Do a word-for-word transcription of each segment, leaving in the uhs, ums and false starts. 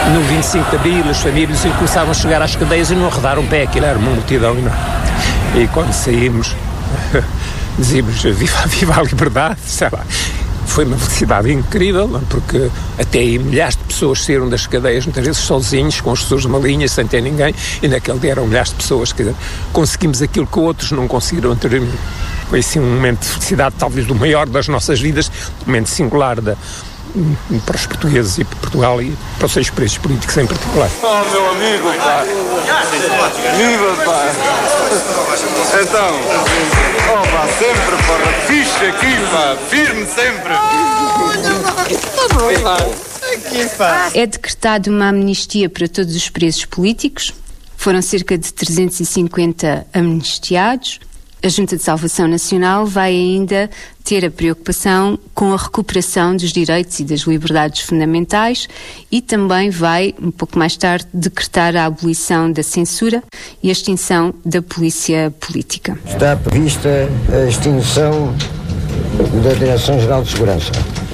No vinte e cinco de Abril, as famílias começavam a chegar às cadeias e não arredaram pé, aquilo era uma multidão enorme. E quando saímos, dizíamos viva, viva a liberdade, sei lá. Foi uma felicidade incrível, porque até aí milhares de pessoas saíram das cadeias, muitas vezes sozinhos, com os seus malinhas, sem ter ninguém, e naquele dia eram milhares de pessoas. Quer dizer, conseguimos aquilo que outros não conseguiram anteriormente. Foi assim um momento de felicidade, talvez do maior das nossas vidas, um momento singular da, para os portugueses e para Portugal e para os seus presos políticos em particular. Oh, meu amigo, pá! Viva, pá! Então, oh, pá, sempre, porra, fixe aqui, pá, firme sempre! É decretada uma amnistia para todos os presos políticos. Foram cerca de trezentos e cinquenta amnistiados. A Junta de Salvação Nacional vai ainda ter a preocupação com a recuperação dos direitos e das liberdades fundamentais e também vai, um pouco mais tarde, decretar a abolição da censura e a extinção da polícia política. Está prevista a extinção da Direção-Geral de Segurança.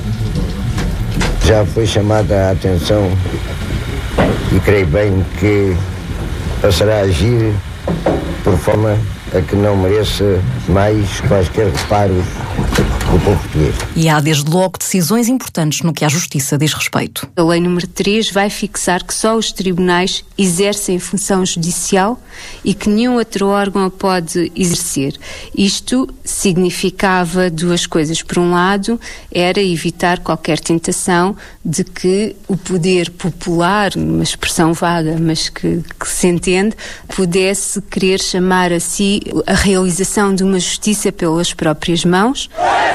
Já foi chamada a atenção e creio bem que passará a agir por forma a que não mereça mais quaisquer reparos do povo português. E há desde logo decisões importantes no que à Justiça diz respeito. A Lei número três vai fixar que só os tribunais exercem função judicial e que nenhum outro órgão a pode exercer. Isto significava duas coisas. Por um lado, era evitar qualquer tentação de que o poder popular, uma expressão vaga, mas que, que se entende, pudesse querer chamar a si a realização de uma justiça pelas próprias mãos.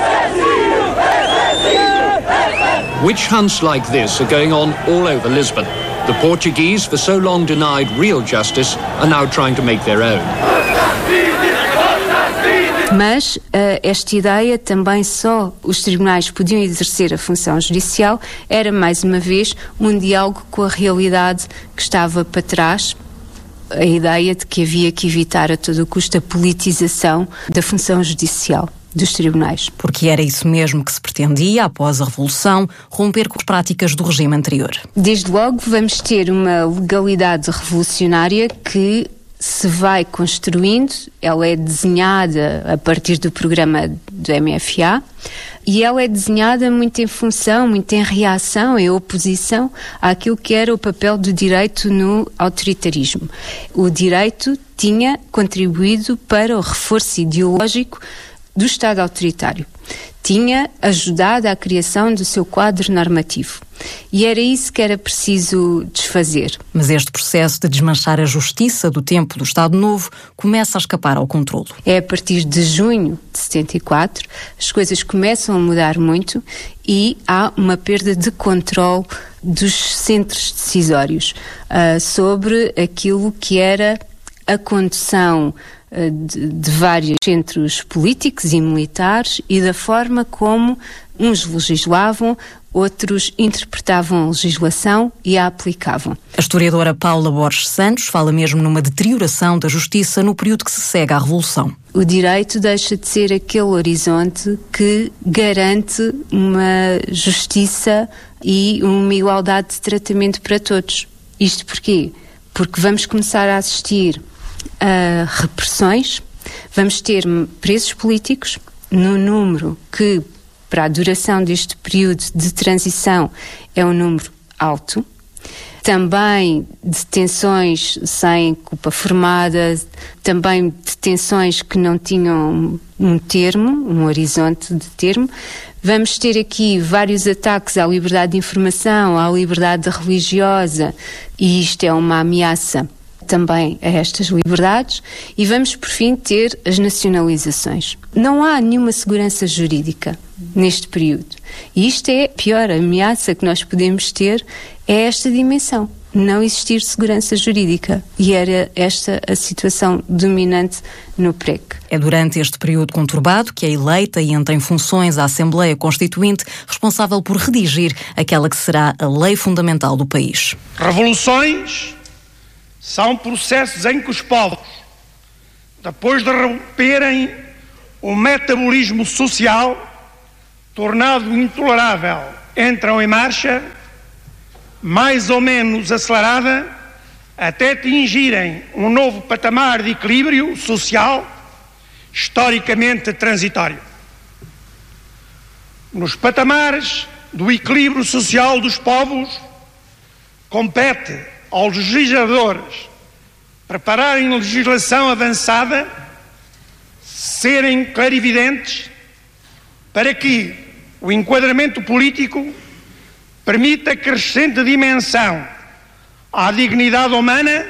Witch hunts like this are going on all over Lisbon. The Portuguese, for so long denied real justice, are now trying to make their own. Mas uh, esta ideia também só os tribunais podiam exercer a função judicial era, mais uma vez, um diálogo com a realidade que estava para trás. A ideia de que havia que evitar a todo custo a politização da função judicial dos tribunais. Porque era isso mesmo que se pretendia, após a Revolução, romper com as práticas do regime anterior. Desde logo vamos ter uma legalidade revolucionária que se vai construindo, ela é desenhada a partir do programa do M F A e ela é desenhada muito em função, muito em reação, em oposição àquilo que era o papel do direito no autoritarismo. O direito tinha contribuído para o reforço ideológico do Estado autoritário. Tinha ajudado à criação do seu quadro normativo. E era isso que era preciso desfazer. Mas este processo de desmanchar a justiça do tempo do Estado Novo começa a escapar ao controlo. É a partir de junho de setenta e quatro, as coisas começam a mudar muito e há uma perda de controle dos centros decisórios uh, sobre aquilo que era a condução De, de vários centros políticos e militares e da forma como uns legislavam, outros interpretavam a legislação e a aplicavam. A historiadora Paula Borges Santos fala mesmo numa deterioração da justiça no período que se segue à Revolução. O direito deixa de ser aquele horizonte que garante uma justiça e uma igualdade de tratamento para todos. Isto porquê? Porque vamos começar a assistir a repressões, vamos ter presos políticos no número que, para a duração deste período de transição, é um número alto. Também detenções sem culpa formada, também detenções que não tinham um termo, um horizonte de termo. Vamos ter aqui vários ataques à liberdade de informação, à liberdade religiosa, e isto é uma ameaça também a estas liberdades, e vamos por fim ter as nacionalizações. Não há nenhuma segurança jurídica neste período. E isto é a pior ameaça que nós podemos ter, é esta dimensão. Não existir segurança jurídica. E era esta a situação dominante no P R E C. É durante este período conturbado que é eleita e entra em funções a Assembleia Constituinte, responsável por redigir aquela que será a lei fundamental do país. Revoluções são processos em que os povos, depois de romperem o metabolismo social, tornado intolerável, entram em marcha mais ou menos acelerada, até atingirem um novo patamar de equilíbrio social historicamente transitório. Nos patamares do equilíbrio social dos povos, compete aos legisladores prepararem legislação avançada, serem clarividentes, para que o enquadramento político permita crescente dimensão à dignidade humana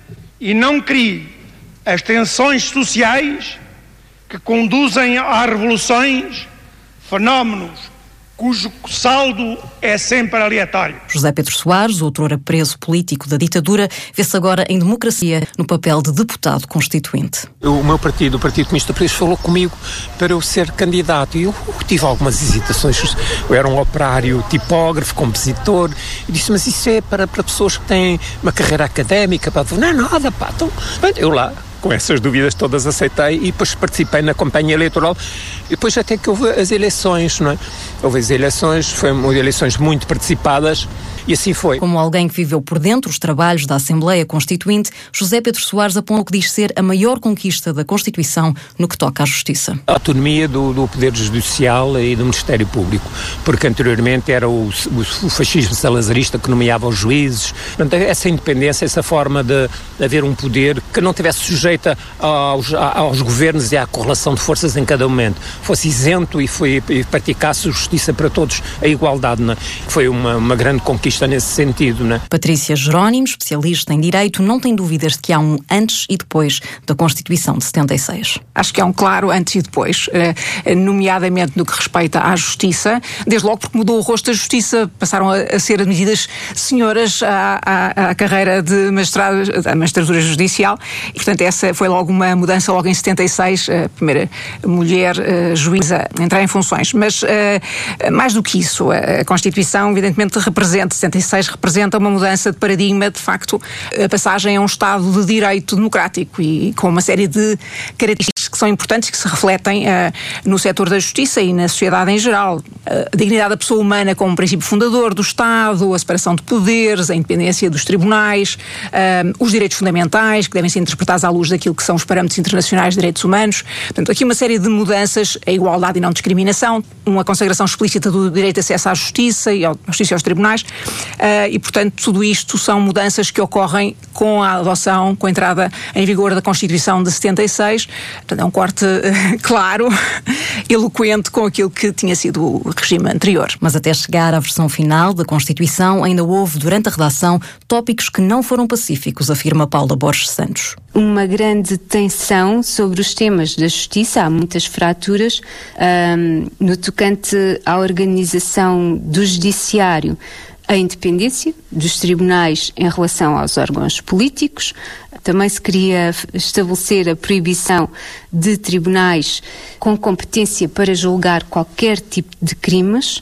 e não crie as tensões sociais que conduzem a revoluções, fenómenos cujo saldo é sempre aleatório. José Pedro Soares, outrora preso político da ditadura, vê-se agora em democracia no papel de deputado constituinte. O meu partido, o Partido Comunista Português, falou comigo para eu ser candidato e eu tive algumas hesitações. Eu era um operário, tipógrafo, compositor e disse, mas isso é para, para pessoas que têm uma carreira académica. Pá. Não é nada, pá. Então, eu lá, com essas dúvidas todas, aceitei e depois participei na campanha eleitoral e depois até que houve as eleições, não é? Houve as eleições, foram eleições muito participadas e assim foi. Como alguém que viveu por dentro os trabalhos da Assembleia Constituinte, José Pedro Soares aponta o que diz ser a maior conquista da Constituição no que toca à justiça. A autonomia do, do Poder Judicial e do Ministério Público, porque anteriormente era o, o, o fascismo salazarista que nomeava os juízes. Portanto, essa independência, essa forma de haver um poder que não tivesse sujeita aos, aos governos e à correlação de forças em cada momento, fosse isento e, foi, e praticasse justiça para todos, a igualdade, não é? Foi uma, uma grande conquista nesse sentido, não é? Patrícia Jerónimo, especialista em Direito, não tem dúvidas de que há um antes e depois da Constituição de setenta e seis. Acho que há um claro antes e depois, nomeadamente no que respeita à Justiça, desde logo porque mudou o rosto da Justiça, passaram a ser admitidas senhoras à, à, à carreira de magistrado, da magistratura judicial, e portanto essa foi logo uma mudança logo em setenta e seis, a primeira mulher uh, juíza a entrar em funções. Mas uh, mais do que isso, a Constituição evidentemente representa, setenta e seis representa uma mudança de paradigma, de facto, a passagem a um Estado de direito democrático e com uma série de características que são importantes, que se refletem uh, no setor da justiça e na sociedade em geral. A dignidade da pessoa humana como princípio fundador do Estado, a separação de poderes, a independência dos tribunais, uh, os direitos fundamentais, que devem ser interpretados à luz daquilo que são os parâmetros internacionais de direitos humanos. Portanto, aqui uma série de mudanças, a igualdade e não discriminação, uma consagração explícita do direito de acesso à justiça e à justiça e aos tribunais, uh, e, portanto, tudo isto são mudanças que ocorrem com a adoção, com a entrada em vigor da Constituição de setenta e seis. Portanto, é um corte uh, claro, eloquente com aquilo que tinha sido o regime anterior. Mas até chegar à versão final da Constituição, ainda houve, durante a redação, tópicos que não foram pacíficos, afirma Paula Borges Santos. Uma grande tensão sobre os temas da justiça, há muitas fraturas um, no tocante à organização do judiciário, a independência dos tribunais em relação aos órgãos políticos. Também se queria estabelecer a proibição de tribunais com competência para julgar qualquer tipo de crimes.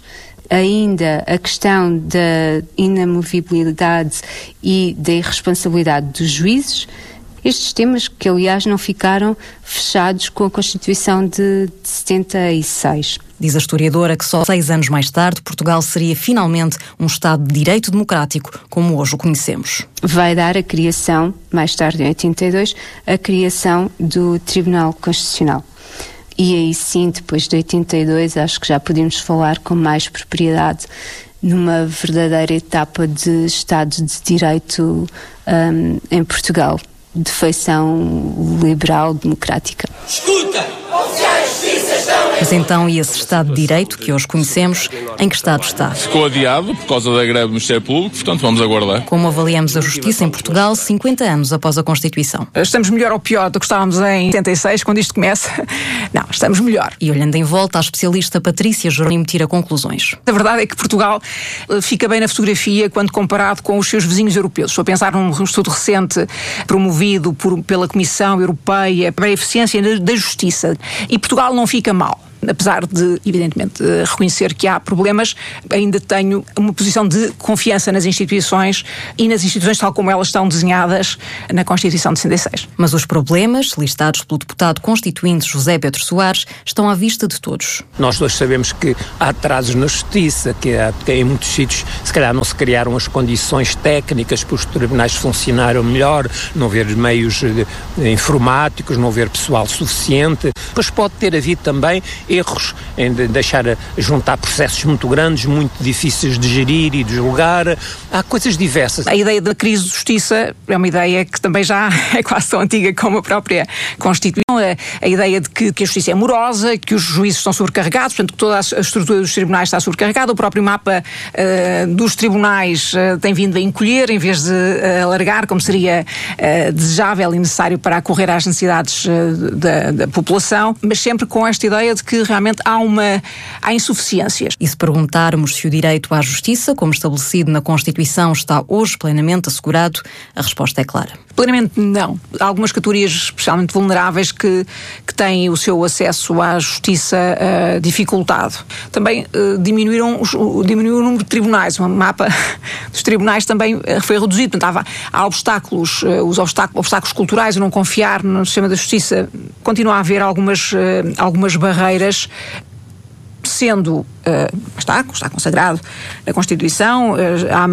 Ainda a questão da inamovibilidade e da irresponsabilidade dos juízes. Estes temas que, aliás, não ficaram fechados com a Constituição de, de setenta e seis. Diz a historiadora que só seis anos mais tarde Portugal seria finalmente um Estado de direito democrático como hoje o conhecemos. Vai dar a criação, mais tarde em oitenta e dois, a criação do Tribunal Constitucional. E aí sim, depois de oitenta e dois, acho que já podemos falar com mais propriedade numa verdadeira etapa de Estado de Direito um, em Portugal, de feição liberal democrática. Escuta! Mas então, e esse Estado de Direito que hoje conhecemos, em que estado está? Ficou adiado por causa da greve do Ministério Público, portanto vamos aguardar. Como avaliamos a justiça em Portugal cinquenta anos após a Constituição? Estamos melhor ou pior do que estávamos em setenta e seis, quando isto começa? Não, estamos melhor. E olhando em volta, a especialista Patrícia Jerónimo tira conclusões. A verdade é que Portugal fica bem na fotografia quando comparado com os seus vizinhos europeus. Estou a pensar num estudo recente promovido por, pela Comissão Europeia para a Eficiência da Justiça. E Portugal não fica mal. Apesar de, evidentemente, reconhecer que há problemas, ainda tenho uma posição de confiança nas instituições e nas instituições tal como elas estão desenhadas na Constituição de sessenta e seis. Mas os problemas, listados pelo deputado constituinte José Pedro Soares, estão à vista de todos. Nós dois sabemos que há atrasos na justiça, que, há, que em muitos sítios se calhar não se criaram as condições técnicas para os tribunais funcionarem melhor, não haver meios eh, informáticos, não haver pessoal suficiente. Depois pode ter havido também erros em de deixar juntar processos muito grandes, muito difíceis de gerir e de julgar. Há coisas diversas. A ideia da crise de justiça é uma ideia que também já é quase tão antiga como a própria Constituição. A, a ideia de que, que a justiça é morosa, que os juízes estão sobrecarregados, portanto que toda a estrutura dos tribunais está sobrecarregada, o próprio mapa uh, dos tribunais uh, tem vindo a encolher em vez de uh, alargar, como seria uh, desejável e necessário para acorrer às necessidades uh, da, da população, mas sempre com esta ideia de que realmente há uma há insuficiências. E se perguntarmos se o direito à justiça, como estabelecido na Constituição, está hoje plenamente assegurado, a resposta é clara. Plenamente não. Há algumas categorias especialmente vulneráveis que, que têm o seu acesso à justiça uh, dificultado. Também uh, diminuíram os, uh, diminuiu o número de tribunais. O mapa dos tribunais também uh, foi reduzido. Portanto, há, há obstáculos, uh, os obstáculos, obstáculos culturais, o não confiar no sistema da justiça. Continua a haver algumas, uh, algumas barreiras, sendo, uh, está, está consagrado na Constituição, uh, há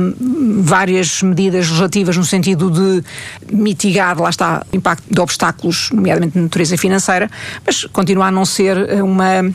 várias medidas legislativas no sentido de mitigar, lá está, o impacto de obstáculos, nomeadamente de natureza financeira, mas continua a não ser uma...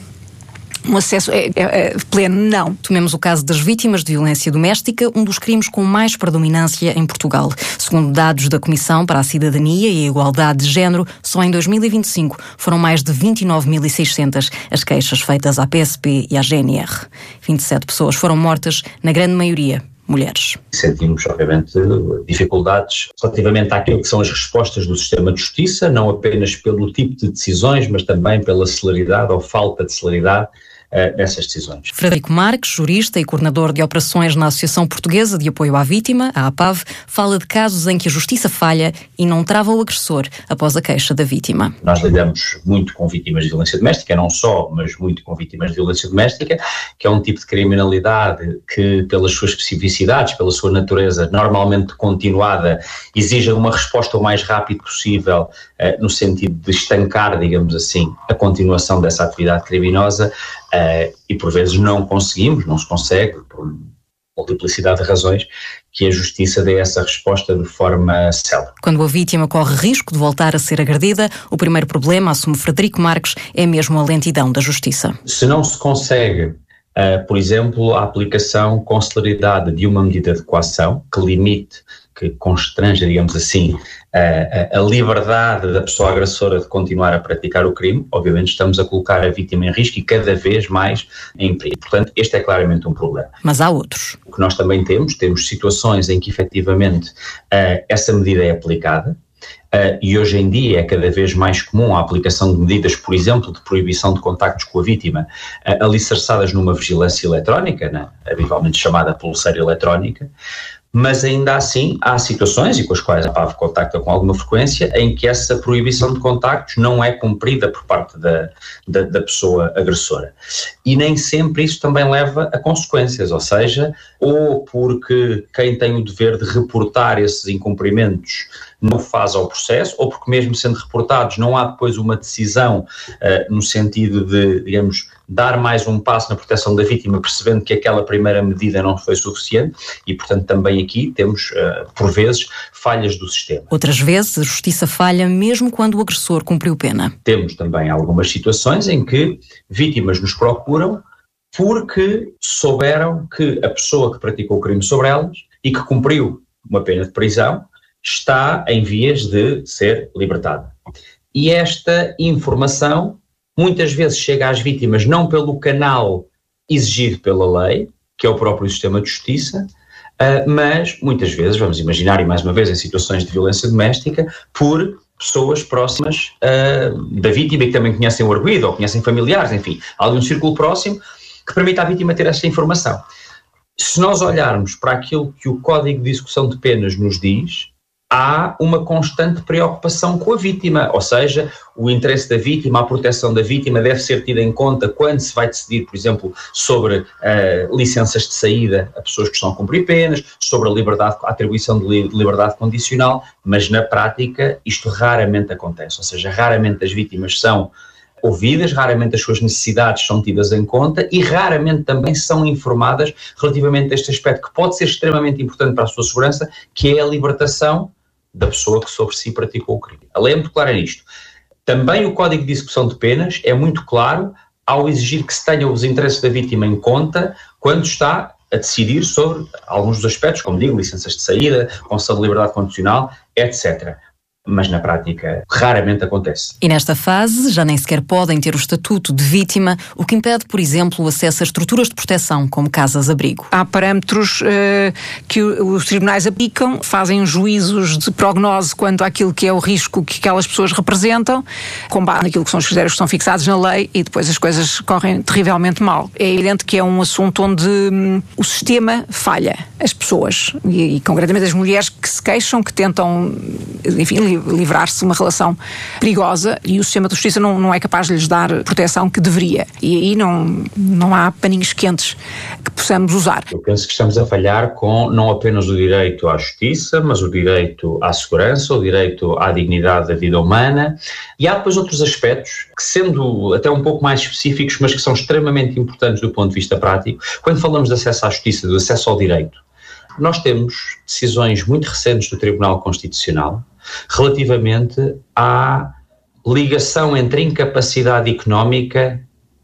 um acesso é, é, é pleno, não. Tomemos o caso das vítimas de violência doméstica, um dos crimes com mais predominância em Portugal. Segundo dados da Comissão para a Cidadania e a Igualdade de Género, só em dois mil e vinte e cinco foram mais de vinte e nove mil e seiscentas as queixas feitas à P S P e à G N R. vinte e sete pessoas foram mortas, na grande maioria mulheres. Sentimos, obviamente, dificuldades relativamente àquilo que são as respostas do sistema de justiça, não apenas pelo tipo de decisões, mas também pela celeridade ou falta de celeridade nessas decisões. Frederico Marques, jurista e coordenador de operações na Associação Portuguesa de Apoio à Vítima, a APAV, fala de casos em que a justiça falha e não trava o agressor após a queixa da vítima. Nós lidamos muito com vítimas de violência doméstica, não só, mas muito com vítimas de violência doméstica, que é um tipo de criminalidade que, pelas suas especificidades, pela sua natureza normalmente continuada, exige uma resposta o mais rápido possível, eh, no sentido de estancar, digamos assim, a continuação dessa atividade criminosa. Uh, e por vezes não conseguimos, não se consegue, por multiplicidade de razões, que a justiça dê essa resposta de forma célere. Quando a vítima corre risco de voltar a ser agredida, o primeiro problema, assume Frederico Marques, é mesmo a lentidão da justiça. Se não se consegue, uh, por exemplo, a aplicação com celeridade de uma medida de coação que limite, que constranja, digamos assim, a, a liberdade da pessoa agressora de continuar a praticar o crime, obviamente estamos a colocar a vítima em risco e cada vez mais em perigo. Portanto, este é claramente um problema. Mas há outros. O que nós também temos, temos situações em que efetivamente uh, essa medida é aplicada, Uh, e hoje em dia é cada vez mais comum a aplicação de medidas, por exemplo, de proibição de contactos com a vítima, uh, alicerçadas numa vigilância eletrónica, né, habitualmente chamada pulseira eletrónica, mas ainda assim há situações, e com as quais a APAV contacta com alguma frequência, em que essa proibição de contactos não é cumprida por parte da, da, da pessoa agressora. E nem sempre isso também leva a consequências, ou seja, ou porque quem tem o dever de reportar esses incumprimentos não faz ao processo, ou porque mesmo sendo reportados não há depois uma decisão uh, no sentido de, digamos, dar mais um passo na proteção da vítima, percebendo que aquela primeira medida não foi suficiente e, portanto, também aqui temos, uh, por vezes, falhas do sistema. Outras vezes a justiça falha mesmo quando o agressor cumpriu pena. Temos também algumas situações em que vítimas nos procuram porque souberam que a pessoa que praticou o crime sobre elas e que cumpriu uma pena de prisão está em vias de ser libertada. E esta informação muitas vezes chega às vítimas não pelo canal exigido pela lei, que é o próprio sistema de justiça, uh, mas muitas vezes, vamos imaginar, e mais uma vez em situações de violência doméstica, por pessoas próximas uh, da vítima e que também conhecem o arguido ou conhecem familiares, enfim, algum círculo próximo que permita à vítima ter esta informação. Se nós olharmos para aquilo que o Código de Execução de Penas nos diz, há uma constante preocupação com a vítima, ou seja, o interesse da vítima, a proteção da vítima deve ser tida em conta quando se vai decidir, por exemplo, sobre uh, licenças de saída a pessoas que estão a cumprir penas, sobre a, liberdade, a atribuição de liberdade condicional, mas na prática isto raramente acontece, ou seja, raramente as vítimas são ouvidas, raramente as suas necessidades são tidas em conta e raramente também são informadas relativamente a este aspecto que pode ser extremamente importante para a sua segurança, que é a libertação da pessoa que sobre si praticou o crime. A lei é muito clara nisto. Também o Código de Execução de Penas é muito claro ao exigir que se tenha os interesses da vítima em conta quando está a decidir sobre alguns dos aspectos, como digo, licenças de saída, concessão de liberdade condicional, etcétera. Mas na prática raramente acontece. E nesta fase já nem sequer podem ter o estatuto de vítima, o que impede, por exemplo, o acesso a estruturas de proteção, como casas-abrigo. Há parâmetros uh, que os tribunais aplicam, fazem juízos de prognose quanto àquilo que é o risco que aquelas pessoas representam, com base naquilo que são os critérios que estão fixados na lei, e depois as coisas correm terrivelmente mal. É evidente que é um assunto onde hum, o sistema falha as pessoas, e, e concretamente as mulheres que se queixam, que tentam, enfim, livrar-se de uma relação perigosa, e o sistema de justiça não, não é capaz de lhes dar proteção que deveria. E aí não, não há paninhos quentes que possamos usar. Eu penso que estamos a falhar com não apenas o direito à justiça, mas o direito à segurança, o direito à dignidade da vida humana, e há depois outros aspectos que, sendo até um pouco mais específicos, mas que são extremamente importantes do ponto de vista prático. Quando falamos de acesso à justiça, do acesso ao direito, nós temos decisões muito recentes do Tribunal Constitucional relativamente à ligação entre incapacidade económica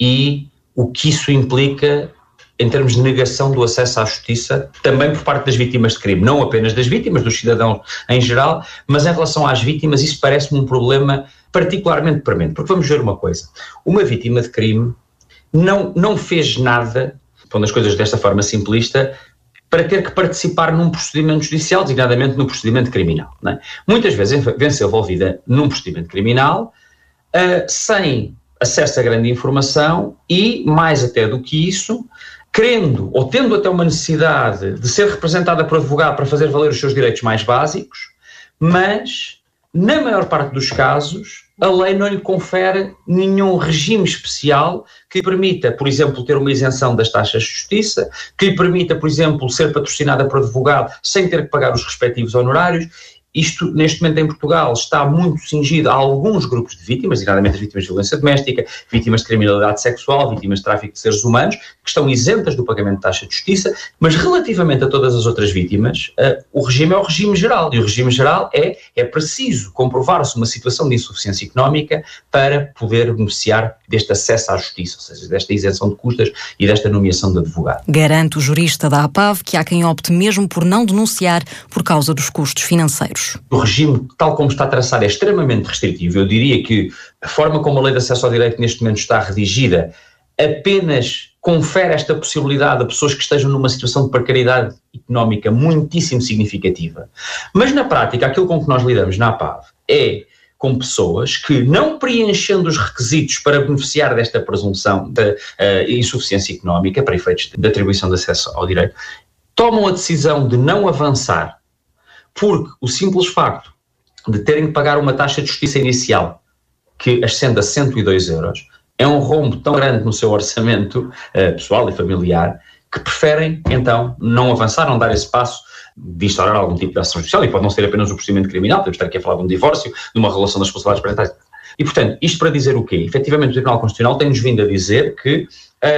e o que isso implica em termos de negação do acesso à justiça, também por parte das vítimas de crime, não apenas das vítimas, dos cidadãos em geral, mas em relação às vítimas isso parece-me um problema particularmente premente, porque vamos ver uma coisa, uma vítima de crime não, não fez nada, pondo as coisas desta forma simplista, para ter que participar num procedimento judicial, designadamente no procedimento criminal. Não é? Muitas vezes vem-se envolvida num procedimento criminal uh, sem acesso a grande informação e, mais até do que isso, querendo ou tendo até uma necessidade de ser representada por advogado para fazer valer os seus direitos mais básicos, mas, na maior parte dos casos, a lei não lhe confere nenhum regime especial que lhe permita, por exemplo, ter uma isenção das taxas de justiça, que lhe permita, por exemplo, ser patrocinada por advogado sem ter que pagar os respectivos honorários. Isto, neste momento em Portugal, está muito cingido a alguns grupos de vítimas, designadamente as vítimas de violência doméstica, vítimas de criminalidade sexual, vítimas de tráfico de seres humanos, que estão isentas do pagamento de taxa de justiça, mas relativamente a todas as outras vítimas, uh, o regime é o regime geral, e o regime geral é, é preciso comprovar-se uma situação de insuficiência económica para poder beneficiar deste acesso à justiça, ou seja, desta isenção de custas e desta nomeação de advogado. Garante o jurista da A P A V que há quem opte mesmo por não denunciar por causa dos custos financeiros. O regime, tal como está traçado, é extremamente restritivo. Eu diria que a forma como a lei de acesso ao direito neste momento está redigida apenas confere esta possibilidade a pessoas que estejam numa situação de precariedade económica muitíssimo significativa. Mas na prática, aquilo com que nós lidamos na A P A V é com pessoas que, não preenchendo os requisitos para beneficiar desta presunção de uh, insuficiência económica, para efeitos de atribuição de acesso ao direito, tomam a decisão de não avançar porque o simples facto de terem que pagar uma taxa de justiça inicial que ascende a cento e dois euros é um rombo tão grande no seu orçamento uh, pessoal e familiar que preferem, então, não avançar, não dar esse passo de instaurar algum tipo de ação judicial, e pode não ser apenas um procedimento criminal, podemos estar aqui a falar de um divórcio, de uma relação das responsabilidades parentais. E, portanto, isto para dizer o quê? Efetivamente, o Tribunal Constitucional tem-nos vindo a dizer que uh,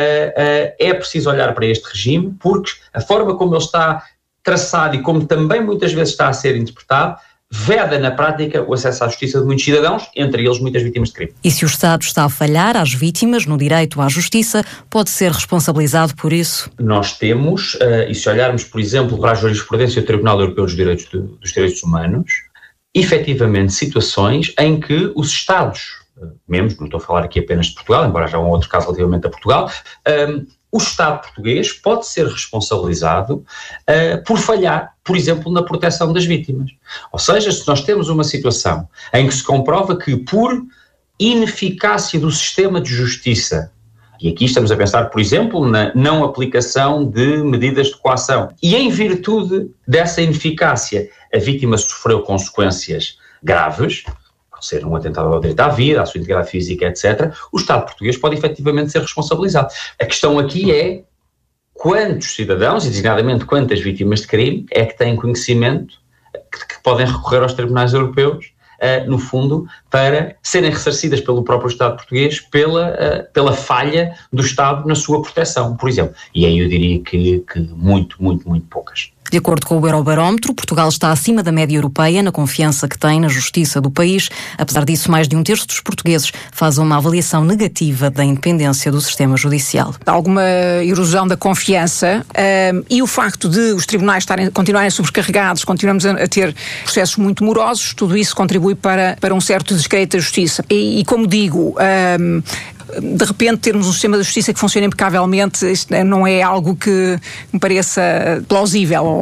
uh, é preciso olhar para este regime, porque a forma como ele está traçado e como também muitas vezes está a ser interpretado, veda na prática o acesso à justiça de muitos cidadãos, entre eles muitas vítimas de crime. E se o Estado está a falhar às vítimas no direito à justiça, pode ser responsabilizado por isso? Nós temos, uh, e se olharmos, por exemplo, para a jurisprudência do Tribunal Europeu dos Direitos, de, dos Direitos Humanos, efetivamente situações em que os Estados, uh, membros, não estou a falar aqui apenas de Portugal, embora já há um outro caso relativamente a Portugal, um, o Estado português pode ser responsabilizado uh, por falhar, por exemplo, na proteção das vítimas. Ou seja, se nós temos uma situação em que se comprova que, por ineficácia do sistema de justiça E aqui estamos a pensar, por exemplo, na não aplicação de medidas de coação. E em virtude dessa ineficácia, a vítima sofreu consequências graves, pode ser um atentado ao direito à vida, à sua integridade física, etcétera. O Estado português pode efetivamente ser responsabilizado. A questão aqui é quantos cidadãos, e designadamente quantas vítimas de crime, é que têm conhecimento que, que podem recorrer aos tribunais europeus, Uh, no fundo, para serem ressarcidas pelo próprio Estado português pela, uh, pela falha do Estado na sua proteção, por exemplo. E aí eu diria que, que muito, muito, muito poucas. De acordo com o Eurobarómetro, Portugal está acima da média europeia na confiança que tem na justiça do país. Apesar disso, mais de um terço dos portugueses faz uma avaliação negativa da independência do sistema judicial. Alguma erosão da confiança um, e o facto de os tribunais estarem, continuarem sobrecarregados, continuamos a, a ter processos muito morosos, tudo isso contribui para, para um certo descrédito da justiça. E, e como digo, um, de repente termos um sistema de justiça que funciona impecavelmente, isto não é algo que me pareça plausível.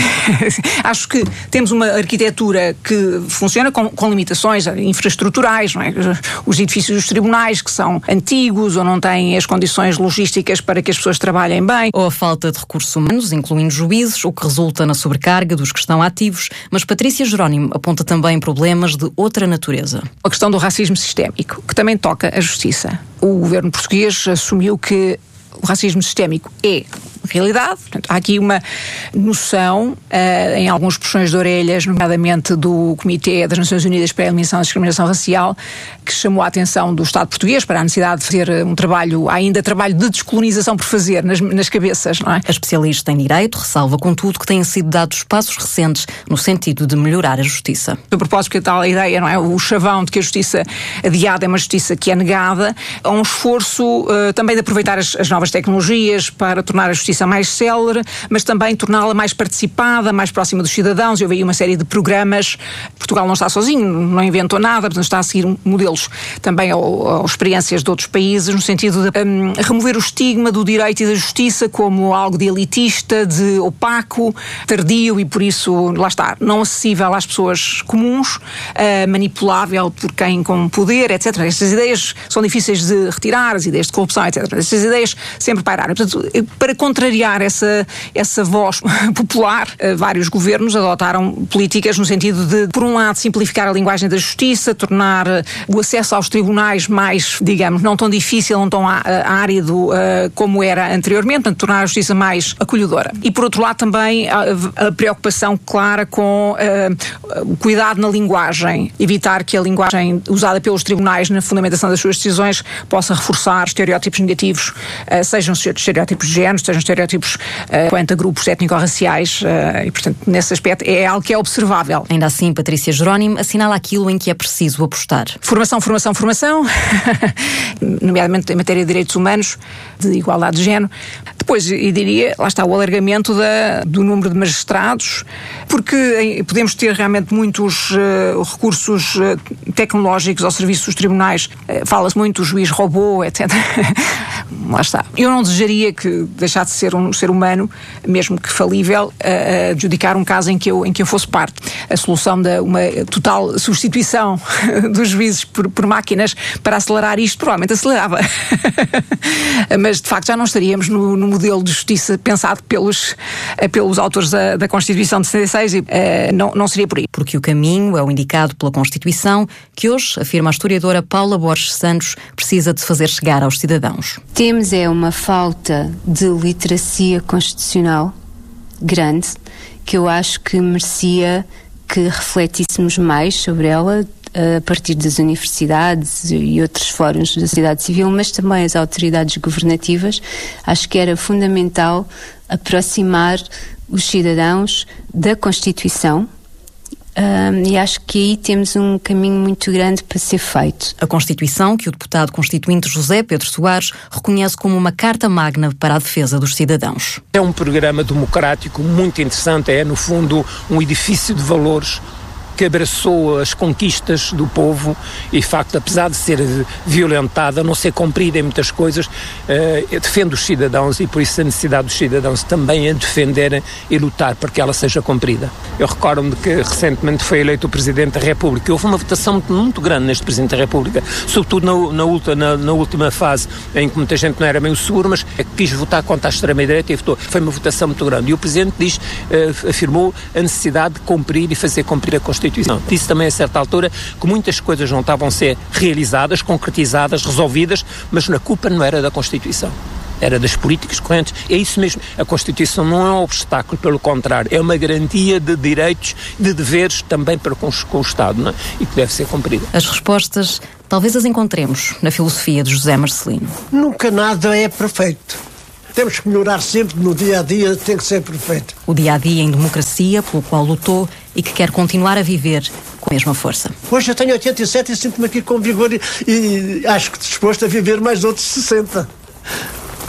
Acho que temos uma arquitetura que funciona com, com limitações infraestruturais, não é? Os edifícios dos tribunais que são antigos ou não têm as condições logísticas para que as pessoas trabalhem bem. Ou a falta de recursos humanos, incluindo juízes, o que resulta na sobrecarga dos que estão ativos, mas Patrícia Jerónimo aponta também problemas de outra natureza. A questão do racismo sistémico, que também toca a justiça. O governo português assumiu que o racismo sistémico é realidade. Portanto, há aqui uma noção, uh, em alguns puxões de orelhas, nomeadamente do Comitê das Nações Unidas para a Eliminação da Discriminação Racial, que chamou a atenção do Estado português para a necessidade de fazer um trabalho, ainda trabalho de descolonização por fazer nas, nas cabeças, não é? A especialista em Direito ressalva, contudo, que têm sido dados passos recentes no sentido de melhorar a justiça. A propósito, que a tal ideia, não é? O chavão de que a justiça adiada é uma justiça que é negada, há um esforço uh, também de aproveitar as, as novas tecnologias para tornar a justiça mais célere, mas também torná-la mais participada, mais próxima dos cidadãos. Eu vi uma série de programas. Portugal não está sozinho, não inventou nada, portanto está a seguir modelos também ou, ou experiências de outros países, no sentido de um, remover o estigma do direito e da justiça como algo de elitista, de opaco, tardio e por isso, lá está, não acessível às pessoas comuns, uh, manipulável por quem com poder, etcétera. Estas ideias são difíceis de retirar, as ideias de corrupção, etcétera. Estas ideias sempre pairaram. Portanto, para contrariar essa, essa voz popular, vários governos adotaram políticas no sentido de, por um lado, simplificar a linguagem da justiça, tornar o acesso aos tribunais mais, digamos, não tão difícil, não tão árido uh, como era anteriormente, portanto, tornar a justiça mais acolhedora. E, por outro lado, também a, a preocupação clara com uh, o cuidado na linguagem, evitar que a linguagem usada pelos tribunais na fundamentação das suas decisões possa reforçar estereótipos negativos, uh, sejam estereótipos de género, sejam estereótipos uh, quanto a grupos étnico-raciais uh, e, portanto, nesse aspecto é algo que é observável. Ainda assim, Patrícia Jerónimo assinala aquilo em que é preciso apostar. Formação, formação, formação, nomeadamente em matéria de direitos humanos, de igualdade de género. Depois, eu diria, lá está o alargamento da, do número de magistrados, porque podemos ter realmente muitos uh, recursos uh, tecnológicos ao serviço dos tribunais. Uh, fala-se muito do juiz robô, etcétera. Lá está. Eu não desejaria que deixasse de ser um ser humano, mesmo que falível, a adjudicar um caso em que eu, em que eu fosse parte. A solução de uma total substituição dos juízes por, por máquinas para acelerar isto, provavelmente acelerava. Mas, de facto, já não estaríamos no, no modelo de justiça pensado pelos, pelos autores da, da Constituição de setenta e seis e uh, não, não seria por aí. Porque o caminho é o indicado pela Constituição, que hoje, afirma a historiadora Paula Borges Santos, precisa de se fazer chegar aos cidadãos. Temos é uma falta de literacia constitucional grande, que eu acho que merecia que refletíssemos mais sobre ela a partir das universidades e outros fóruns da sociedade civil, mas também as autoridades governativas. Acho que era fundamental aproximar os cidadãos da Constituição. Um, e acho que aí temos um caminho muito grande para ser feito. A Constituição, que o deputado constituinte José Pedro Soares reconhece como uma carta magna para a defesa dos cidadãos. É um programa democrático muito interessante, é no fundo um edifício de valores que abraçou as conquistas do povo e, de facto, apesar de ser violentada, não ser cumprida em muitas coisas, uh, defende os cidadãos e, por isso, a necessidade dos cidadãos também a defenderem e lutar para que ela seja cumprida. Eu recordo-me de que recentemente foi eleito o Presidente da República. Houve uma votação muito, muito grande neste Presidente da República, sobretudo na, na, ulta, na, na última fase, em que muita gente não era meio seguro, mas quis votar contra a extrema-direita e votou. Foi uma votação muito grande. E o Presidente diz, uh, afirmou a necessidade de cumprir e fazer cumprir a Constituição. Disse também a certa altura que muitas coisas não estavam a ser realizadas, concretizadas, resolvidas, mas a culpa não era da Constituição. Era das políticas correntes. É isso mesmo. A Constituição não é um obstáculo, pelo contrário, é uma garantia de direitos, de deveres também para com, com o Estado, não é? E que deve ser cumprida. As respostas talvez as encontremos na filosofia de José Marcelino. Nunca nada é perfeito. Temos que melhorar sempre no dia a dia, tem que ser perfeito. O dia a dia em democracia, pelo qual lutou e que quer continuar a viver com a mesma força. Hoje eu tenho oitenta e sete e sinto-me aqui com vigor e, e acho que disposto a viver mais outros sessenta.